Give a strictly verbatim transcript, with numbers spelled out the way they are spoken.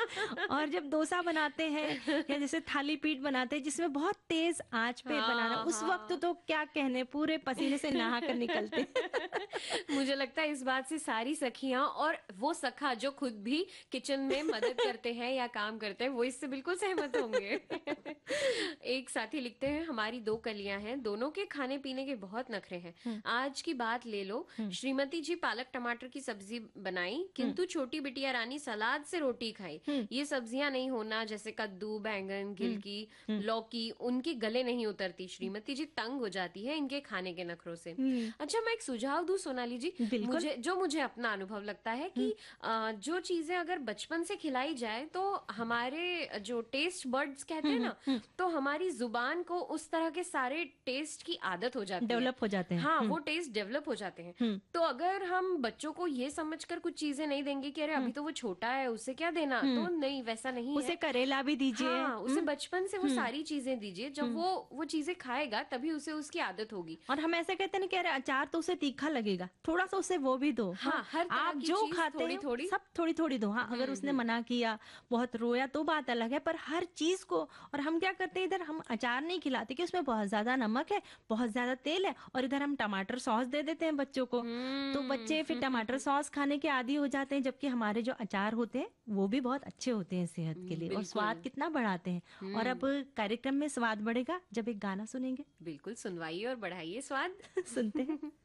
और जब डोसा बनाते हैं या जैसे थाली पीठ बनाते हैं जिसमें बहुत तेज आंच पे हाँ, बनाना, उस वक्त हाँ। तो क्या कहने, पूरे पसीने से नहा कर निकलते। मुझे लगता है इस बात से सारी सखियां और वो सखा जो खुद भी किचन में मदद करते हैं या काम करते हैं वो इससे बिल्कुल सहमत होंगे। एक साथी लिखते हैं, हमारी दो कलियां हैं, दोनों के खाने पीने के बहुत नखरे हैं। हम्म, आज की बात ले लो, हम्म, श्रीमती जी पालक टमाटर की सब्जी बनाई हम्म, किंतु छोटी बिटिया रानी सलाद से रोटी खाई। हम्म, ये सब्जियां नहीं होना जैसे कद्दू, बैंगन, हम्म, गिलकी, हम्म, लौकी उनके गले नहीं उतरती। श्रीमती जी तंग हो जाती है इनके खाने के नखरों से। हम्म, अच्छा, मैं एक सुझाव दूं सोनाली जी, बिल्कुल। मुझे जो मुझे अपना अनुभव लगता है कि हम्म, अ, जो चीजें अगर बचपन से खिलाई जाए तो हमारे जो टेस्ट बर्ड्स कहते हैं हम्म, ना, हम्म, तो हमारी जुबान को उस तरह के सारे टेस्ट की आदत हो जाती है। डेवलप हो जाते हैं। हाँ, हम्म, वो टेस्ट डेवलप हो जाते हैं। हम्म, तो अगर हम बच्चों को ये समझकर कुछ चीजें नहीं देंगे कि अरे हम्म, अभी तो वो छोटा है उसे क्या देना, तो हम्म, नहीं, वैसा नहीं उसे है। करेला भी दीजिए। हाँ, उसे हम्म, बचपन से वो हम्म, सारी चीजें दीजिए, जब हम्म। वो वो चीजें खाएगा तभी उसे उसकी आदत होगी। और हम ऐसे कहते हैं ना कि अरे अचार तो उसे तीखा लगेगा, थोड़ा सा उसे वो भी दो। हाँ, हाँ, हर तरह आप की जो चीज खाते थोड़ी हैं थोड़ी। सब थोड़ी थोड़ी दो। हाँ, अगर हम्म, उसने हम्म। मना किया, बहुत रोया तो बात अलग है, पर हर चीज को। और हम क्या करते हैं, इधर हम अचार नहीं खिलाते कि उसमें बहुत ज्यादा नमक है, बहुत ज्यादा तेल है, और इधर हम टमाटर सॉस दे देते हैं बच्चों को। तो बच्चे फिर टमाटर हम्म। सॉस खाने के आदी हो जाते हैं, जबकि हमारे जो अचार होते हैं वो भी बहुत अच्छे होते हैं सेहत के लिए, और बिल्कुल। स्वाद कितना बढ़ाते हैं। और अब हम्म। कार्यक्रम में स्वाद बढ़ेगा जब एक गाना सुनेंगे। बिल्कुल, सुनवाइए और बढ़ाइए स्वाद। सुनते हैं।